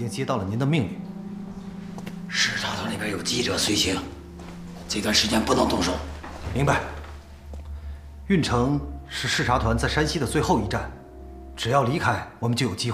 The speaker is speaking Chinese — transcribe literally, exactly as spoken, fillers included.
经接到了您的命令。 视察团里边有记者随行，这段时间不能动手。 明白。运城是视察团在山西的最后一站，只要离开，我们就有机会。